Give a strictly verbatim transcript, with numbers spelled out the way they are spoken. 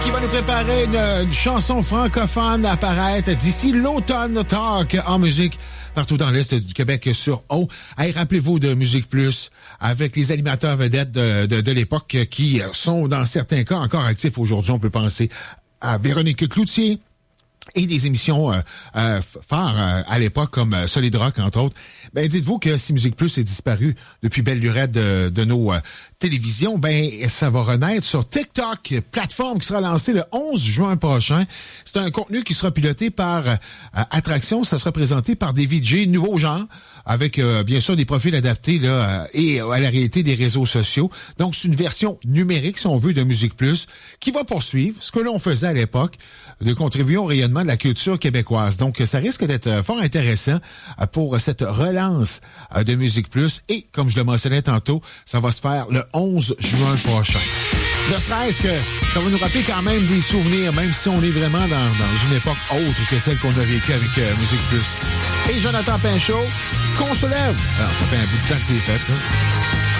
Qui va nous préparer une, une chanson francophone à apparaître d'ici l'automne. Talk en musique partout dans l'Est du Québec sur O. Hey, rappelez-vous de Musique Plus avec les animateurs vedettes de, de, de l'époque qui sont dans certains cas encore actifs aujourd'hui. On peut penser à Véronique Cloutier et des émissions euh, euh, phares euh, à l'époque comme euh, Solid Rock, entre autres. Ben, dites-vous que si Musique Plus est disparu depuis belle lurette de, de nos euh, télévisions, ben ça va renaître sur TikTok, plateforme qui sera lancée le onze juin prochain. C'est un contenu qui sera piloté par euh, Attraction. Ça sera présenté par des V J nouveaux genres, avec euh, bien sûr des profils adaptés là euh, et à la réalité des réseaux sociaux. Donc, c'est une version numérique, si on veut, de Musique Plus, qui va poursuivre ce que l'on faisait à l'époque, de contribuer au rayonnement de la culture québécoise. Donc, ça risque d'être fort intéressant pour cette relance de Musique Plus. Et, comme je le mentionnais tantôt, ça va se faire le onze juin prochain. Ne serait-ce que ça va nous rappeler quand même des souvenirs, même si on est vraiment dans, dans une époque autre que celle qu'on a vécue avec euh, Musique Plus. Et Jonathan Pinchot, qu'on se lève. Alors, ça fait un bout de temps que c'est fait, ça.